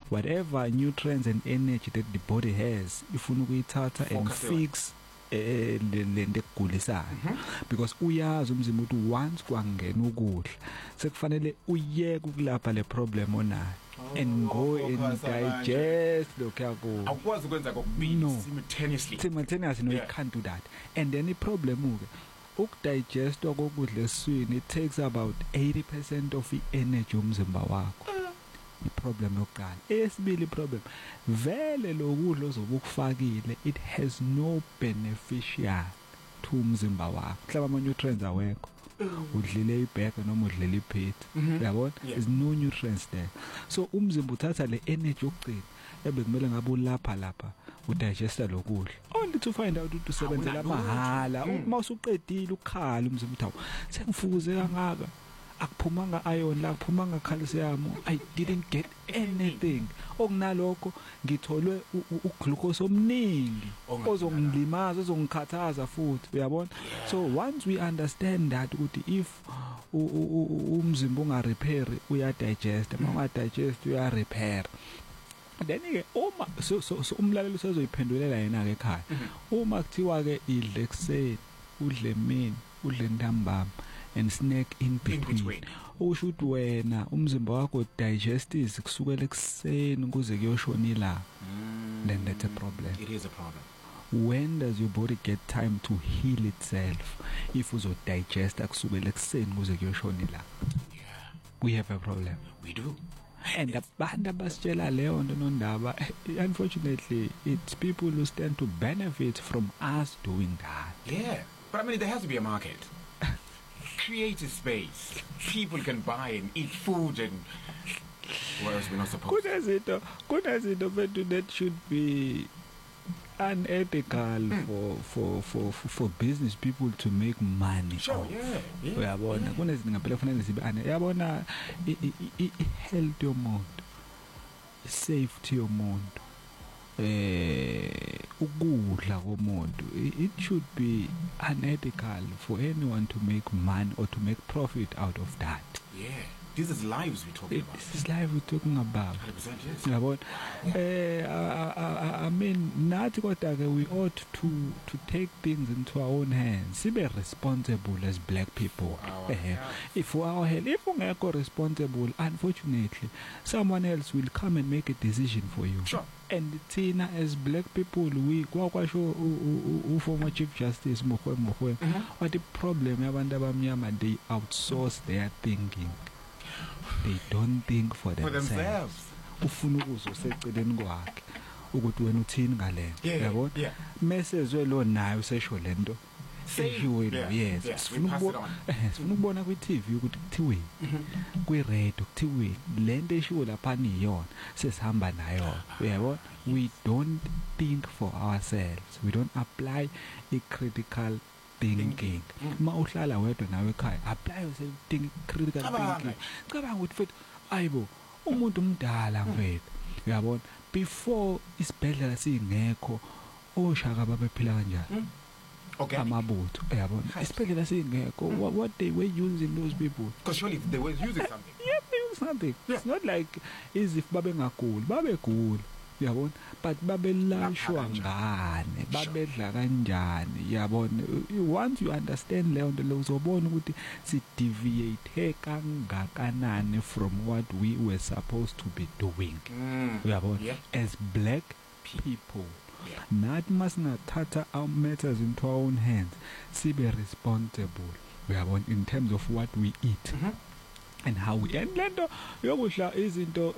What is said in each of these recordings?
whatever nutrients and energy that the body has ifuna ukuyithatha and fix lento ekugulisayo because uyazi umzimba ukuthi once kwangena ukudla sekufanele uyeke ukulapha le problem onayo and go and digest lokho yakho akwazi ukwenza kokubili simultaneously no you can't do that and then the problem uke ukudigest kokudla eswini it takes about 80% of the energy umzimba wakho iproblem yokuqala esibili problem vele lokudla ozobukufakile it has no beneficial to umzimba wakho mhlaba ama nutrients awekho udlile ibheke noma udlile iphitha uyabona there's no nutrients there so umzimba uthatha le energy yokugcina ebekumele ngabe ulapha udigesta lokudla only to find out ukuthi usebenzela mahala uma usuqedile ukukhala umzimba uthawu sengifuze kangaka akuphumanga iron la akuphumanga calcium I didn't get anything okunalokho ngitholwe uglucose omningi ozongilimaza ozongikhathaza futhi uyabona so once we understand that ukuthi if umzimba unga repair uya digest uma unga digest uya repair then ke uma so umlaleli usezoyiphendulela yena ke ekhaya uma kuthiwa ke idle ekseni udle emini udle ntambama and snack in between usho ukuthi wena umzimba wakho digestis kusukela ekseni kuze kuyoshona ilanga then that's a problem. It is a problem. When does your body get time to heal itself if uzo digest kusukela ekseni kuze kuyoshona ilanga? Yeah, we have a problem. We do. And abantu abasitshela leyo nto nondaba unfortunately it's people who stand to benefit from us doing that. Yeah, but I mean there has to be a market. Create a space. People can buy and eat food and what else we're not supposed to. Kunezinto that should be unethical for business people to make money. Sure, yeah. Uyabona kunezinto ngaphela kufanele zibe yabona health yomuntu, safety yomuntu, ukudla komuntu, it should be unethical for anyone to make money or to make profit out of that. Yeah, this is lives we're talking about. This is life we're talking about. 100%, yes. Yabona I mean nathi kodwa ke we ought to take things into our own hands. Sibe responsible as black people. If our health, if ungekho responsible, unfortunately someone else will come and make a decision for you. Sure. And thina as black people we kwakwasho former chief justice Mogoeng what the problem yabantu abamnyama, they outsource their thinking. They don't think for themselves. Ufuna ukuzoseceleni kwakhe ukuthi wena uthini ngale yabona message lo nayo sesho lento seshiwe yes sifuna ukubona ku TV ukuthi kuthiwe ku radio kuthiwe lento eshiwo lapha niyona sesihamba nayo uyabona we don't think for ourselves, we don't apply a critical thinking. Ma uhlala wedwa nawe ekhaya apply yourself critical thinking. Cabanga ukuthi futhi ayibo umuntu umdala mfethu uyabona before isibhedlela singekho oshaka babephila kanjani amabutho uyabona isibhedlela singekho what they were using those people because surely they were using something. Yeah, they used something. It's not like as if babengaguli babegula uyabona but babelashwa ngane babedla kanjani uyabona once you understand leyo nto uzobona ukuthi si deviate kangakanani from what we were supposed to be doing uyabona as black people. Nathi masingathatha our matters into our own hands sibe responsible uyabona in terms of what we eat and how we and lento yokudla izinto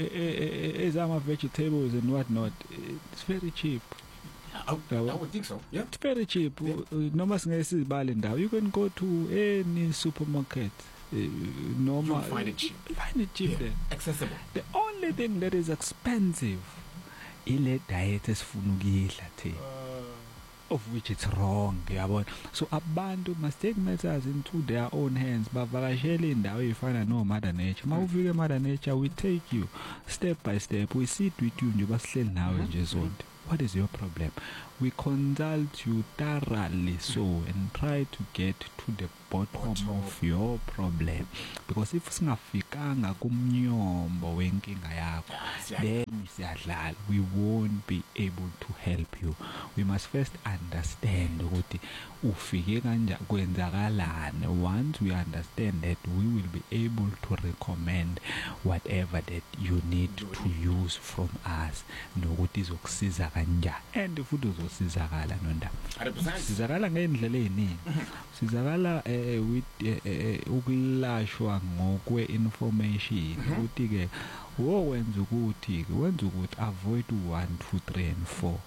ezama vegetables and what not, it's very cheap. I would think so. Yeah, it's very cheap. Noma singesibale ndawo you can go to any supermarket normal find it cheap there, accessible. The only thing that is expensive ile diet esifuna ukuyidla thina of which it's wrong yabona. So abantu must take matters into their own hands bavakashele indawo efana no Mother Nature. Mawufike Mother Nature we take you step by step, we sit with you nje basihleli nawe nje zonke. What is your problem? we consult you thoroughly so and try to get to the bottom of your problem, because if singafikanga kumnyombo wenkinga yakho then siyadlala, we won't be able to help you. We must first understand ukuthi ufike kanja kwenzakalani. Once we understand that, we will be able to recommend whatever that you need to use from us, nokuthi izokusiza kanjani, and futhi uzosizakala nonda. 100%. Sizakala ngendlela eziningi. Sizakala with ukulashwa ngokwe information ukuthi ke wenza ukuthi avoid 1 2 3 and 4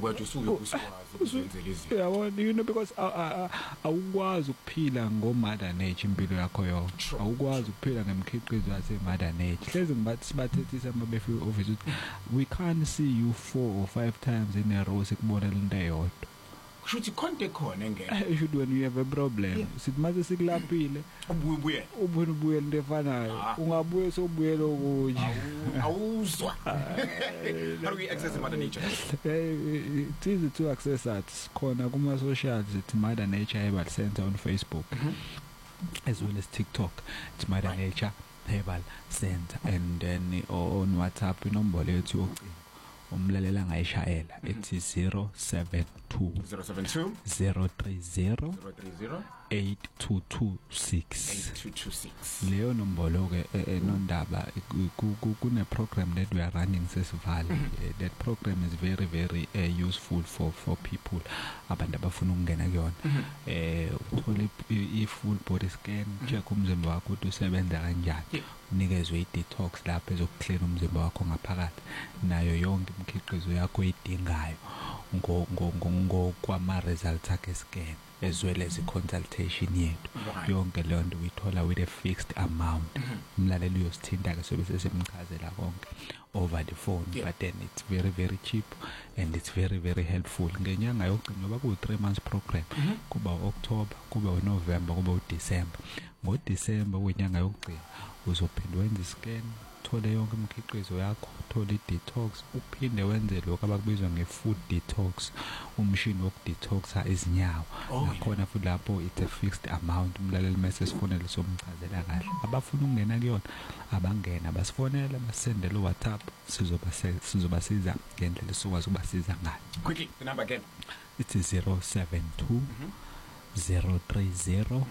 yabona, you know, because awukwazi ukuphila ngomother nature impilo yakho yonke, awukwazi ukuphila ngemikhiqizo yase mother nature. Hlezi ngibathi sibathethisa amabefi office, we can't see you 4 or 5 times in a row sikubonela into eyodwa. Kushuthi konke khona engeke. You should, when you have a problem, sithi mase sikulaphile ubuye ubuye into efanayo, ungabuye sobuyela okunye. Awuzwa. How do we access Mother Nature? It's easy to access that. Khona kuma socials, it's Mother Nature Herbal Center on Facebook, as well as TikTok. It's Mother Nature Herbal Center, and then on WhatsApp inombolo yethu yocingo umlalela ngayishayela ethi 072 030 8226. Leyo nombolo ke nondaba kune program that we are running sesivali. That program is very very useful for people abantu abafuna ukungena kuyona. Uthola I full body scan, check umzimba wakho ukuthi usebenza kanjani, unikezwe I-detox lapho ezokuklean umzimba wakho ngaphakathi, nayo yonke imikhiqizo yakho idingayo ngokwama results akhe scan, as well as consultation yethu. Yonke leyo nto uyithola with a fixed amount. Umlaleli uyosithinta ke sobe sesemchazela konke over the phone, but then it's very very cheap and it's very very helpful. Ngenyanga yokugcina ngoba ku 3 months program, kuba October, kuba November, kuba December. Ngo-December kwenyanga yokugcina uzophinda wenza iscan, thole yonke imikhiqizo yakho, thole I-detox, uphinde wenze lokho abakubizwa nge-food detox, umshini wokudetoxa izinyawo. Nakhona futhi lapho it's a fixed amount. Umlaleli mase sifonele somchazela kahle. Abafuna ukungena kuyona abangena, basifonela, basendele WhatsApp, sizobasiza ngendlela esokwazi ukubasiza ngayo. Quickly, the number again. It's 072 030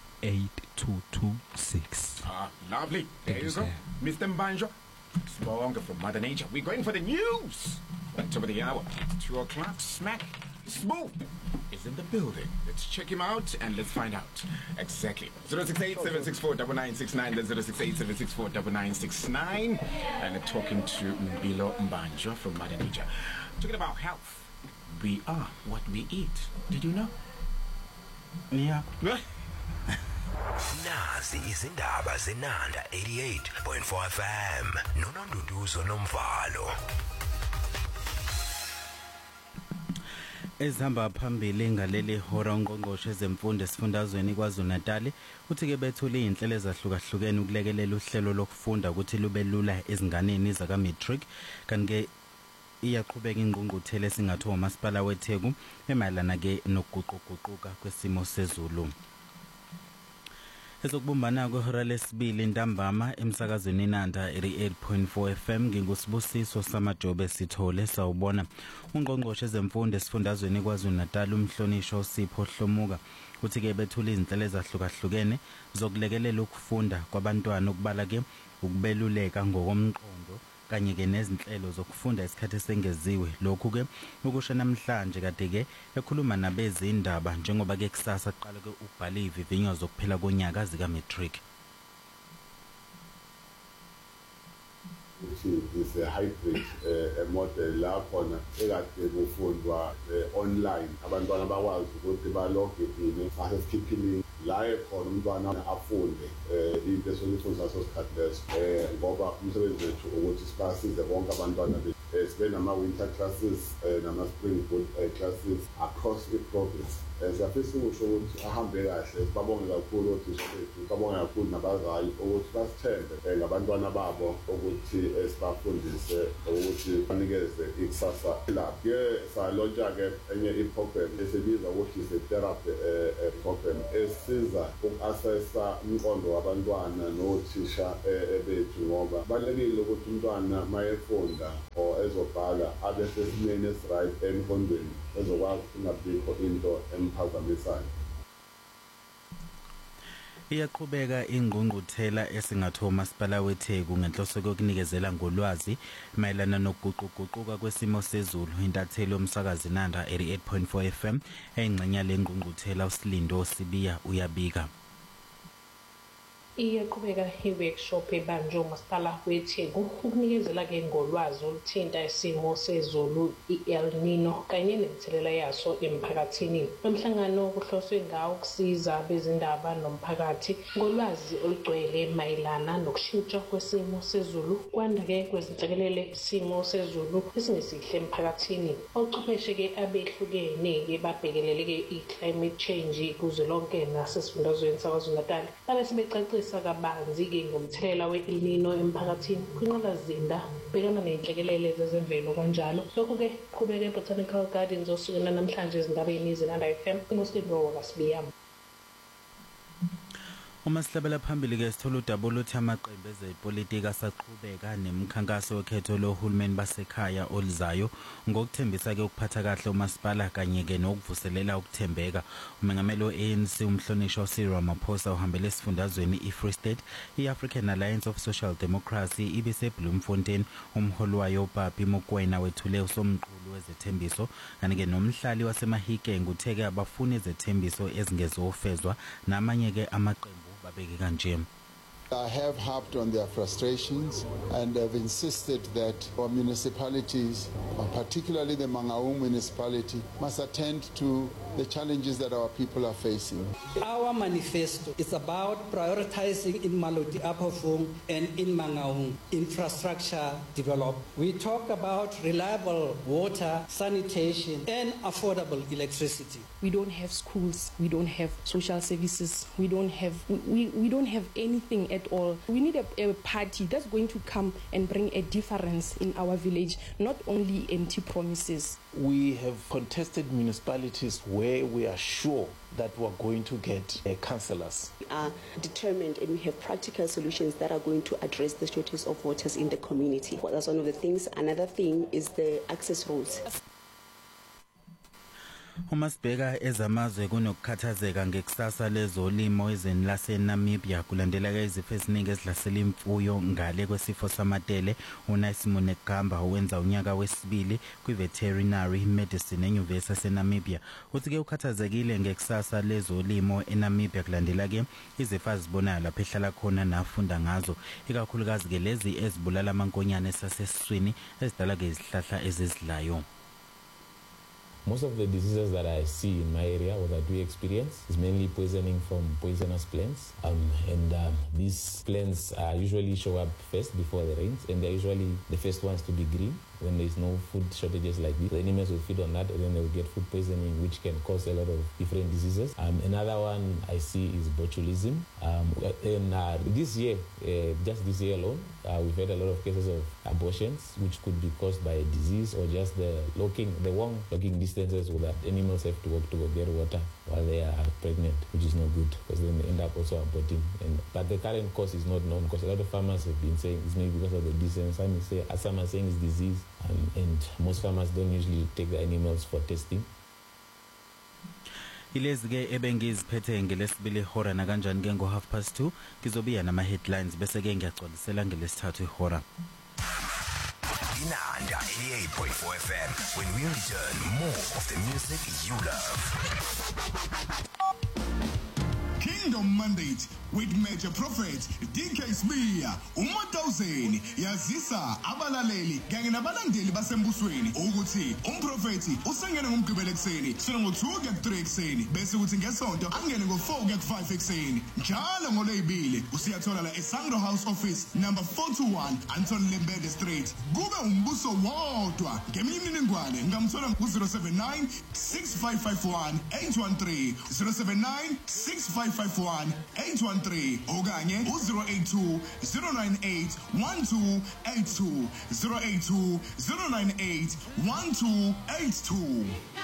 8226. Lovely. There you go. Mr. Mbanjwa, Sibonga from Mother Nature. We're going for the news. At top of the hour, 2 o'clock, smack. Smooth is in the building. Let's check him out and let's find out. Exactly. 068-764-9969. That's 068-764-9969. And talking to Mbilo Mbanjwa from Mother Nature. Talking about health. We are what we eat. Did you know? Yeah. Nazi izindaba zenanda 88.4 FM noNonduduzo Nomvalo. Ezihamba phambili ngaleli hora ungqongqoshe zemfundo esifundazweni KwaZulu-Natal uthi ke bethule inhlelo ezahlukahlukene ukulekelela uhlelo lokufunda ukuthi lube lula ezinganeni zaka matric, kanti ke iyaqhubeka ingqungquthela esingathiwa uMasipala weTheku emayelana ke nokuguquguquka kwesimo sezulu. Ezokubumbana kwehora lesibili ntambama emsakazweni Nanda 88.4 FM ngingusibusiso samajobe sithole sawubona. Ungqongqoshe zemfundo esifundazweni KwaZulu-Natal umhlonisho Sipho Hlomuka uthi ke bethula izinhlelo ezahlukahlukene zokulekelela ukufunda kwabantwana ukubala ke ukubeluleka ngokomqondo kanye ke nezinhlelo zokufunda isikhathi esengeziwe. Lokhu ke ukusho namhlanje kade ke ekhuluma nabezindaba njengoba ke kusasa qala ke ubhala ivivinyo zokuphela konyaka zika matric. Which is a hybrid model la khona ekade kufundwa online, abantwana bakwazi ukuthi baloge in skipping la ekhona umntwana afunde into esifundisa sosikhathi leso ngoba umsebenzi wethu ukuthi sibasize bonke abantwana bethu sibe nama-winter classes nama-spring boot classes across i-province. Siyafisa ukusho ukuthi ahambe kahle, sibabonge kakhulu othisha bethu, sibabonge kakhulu nabazali ukuthi basithembe ngabantwana babo ukuthi sibafundise ukuthi banikeze ikusasa labo. Salontsha-ke enye i-program esibizwa ukuthi ise-therapy program esiza uku-assessa umqondo wabantwana nothisha bethu, ngoba kubalulekile ukuthi umntwana mayefunda or ezobhala abe sesimeni esi-right emqondweni ezokwazi kungabikho into emphazamisayo. Iyaqhubeka ingqungquthela esingatho uMasipala weTheku ngenhloso yokunikezela ngolwazi mayelana nokuguquguquka kwesimo sezulu. Intatheli yomsakazi Nanda 88.4 FM engxenya lengqungquthela uSilindo Sibiya uyabika. Iyaqhubeka i-workshop ebanjwe uMasipala weTheku ukunikezela ke ngolwazi oluthinta isimo sezulu i-El Nino kanye nemithelela yaso emphakathini. Umhlangano kuhloswe ngawo ukusiza bezindaba nomphakathi ngolwazi olugcwele mayelana nokushintsha kwesimo sezulu, kwanda ke kwezinhlekelele isimo sezulu esingesihle emphakathini. Ochwepheshe ke abehlukene ke babhekelele ke i-climate change kuzwelonke nasesifundazweni saKwaZulu-Natal. Babe sebecacisa kabanzi ke ngomthelela we-El Nino emphakathini kwinqalazinda bhekana nenhlekelele zezemvelo kanjalo. Lokho ke qhubeke Botanical Gardens osukela namhlanje ezindabeni zeNanda FM uMusindo kaSibiya. Uma sihlabela phambili ke sithola udaba oluthi amaqembu ezepolitiki asaqhubeka nemikhankaso yokhetho lohulumeni basekhaya oluzayo ngokuthembisa ke ukuphatha kahle uMasipala kanye ke nokuvuselela ukuthembeka. Umengameli we-ANC umhlonishwa uCyril Ramaphosa uhambele esifundazweni iFree State. I-African Alliance of Social Democracy ibise Bloemfontein. Umholi wayo uPapi Mokoena wethule usomqulu wezethembiso kanti ke nomhlali waseMahikeng utheke abafuna izethembiso ezingezofezwa namanye ke amaqembu babeke kanje. I have harped on their frustrations and have insisted that our municipalities, particularly the Mangaung municipality, must attend to the challenges that our people are facing. Our manifesto is about prioritizing in Maloti Apofung and in Mangaung infrastructure development. We talk about reliable water, sanitation and affordable electricity. We don't have schools, we don't have social services, we don't have anything at all. We need a party that's going to come and bring a difference in our village, not only empty promises. We have contested municipalities where we are sure that we're going to get councillors. We are determined and we have practical solutions that are going to address the shortage of waters in the community. Well, that's one of the things. Another thing is the access roads. Uma sibheka ezamazwe kunokukhathazeka ngekusasa lezolimo ezweni laseNamibia kulandela ke izifo eziningi ezihlasela imfuyo ngale kwesifo samatele. uNasimone Gamba owenza unyaka wesibili kwi-veterinary medicine eNyuvesi yaseNamibia uthi ke ukhathazekile ngekusasa lezolimo eNamibia kulandela ke izifo azibonayo lapha ehlala khona nafunda ngazo, ikakhulukazi ke lezi ezibulala amankonyane esasesiswini ezidala ke izihlahla ezizidlayo. Most of the diseases that I see in my area or that we experience is mainly poisoning from poisonous plants. These plants usually show up first before the rains, and they're usually the first ones to be green. When there's no food shortages like this, the animals will feed on that and then they'll get food poisoning, which can cause a lot of different diseases. Another one I see is botulism. This year, just this year alone, we've had a lot of cases of abortions, which could be caused by a disease or just the long locking distances where the animals have to walk to go get water while they are pregnant, which is not good because then they end up also aborting. But the current cause is not known because a lot of farmers have been saying it's maybe because of the distance. Some are saying it's disease. And most farmers don't usually take the animals for testing. Ilezi ke ebengiziphethe ngelesibili ihora na kanjani ke ngo 2:30 ngizobiya nama headlines bese ke ngiyagcwalisela ngelesithathu ihora. Inanda 88.4 FM. When we return, more of the music you love. Kingdom Mandate with Major Prophet DK Sbiya uMatawuzeni yazisa abalaleli kanye nabalandeli basembusweni ukuthi umprofeti usengene ngomgqibelo ekseni sona ngo2 kuya ku3 ekseni bese kuthi ngesonto angene ngo4 kuya ku5 ekseni njalo ngolwebili usiyathola la eSangro House Office number 421 Anton Lembede Street kube umbuso wodwa ngemininingwane ngamthola ku079 6551 813 079 6551 813 okanye u082 098 1282 082 098 1282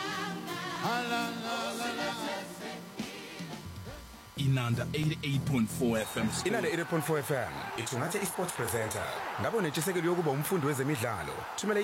Inanda 88.4 FM. Inanda 88.4 FM. Ithungathe iSports Presenter. Ngabo nentshisekelo yokuba umfundi wezemidlalo. Thumela